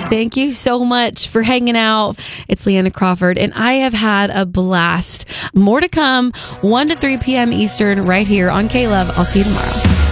Thank you so much for hanging out. It's Leanna Crawford, and I have had a blast. More to come, 1 to 3 p.m. Eastern, right here on K-Love. I'll see you tomorrow.